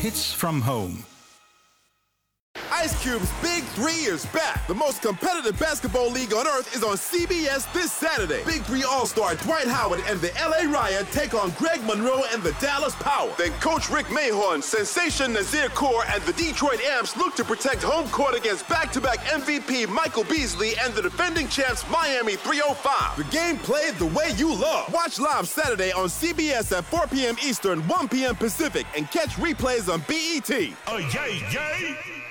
hits from home. Ice Cube's Big 3 is back. The most competitive basketball league on earth is on CBS this Saturday. Big 3 All-Star Dwight Howard and the LA Riot take on Greg Monroe and the Dallas Power. Then Coach Rick Mahorn, Sensation Nazir Kaur, and the Detroit Amps look to protect home court against back-to-back MVP Michael Beasley and the defending champs Miami 305. The game played the way you love. Watch live Saturday on CBS at 4 p.m. Eastern, 1 p.m. Pacific, and catch replays on BET. Yay, yay!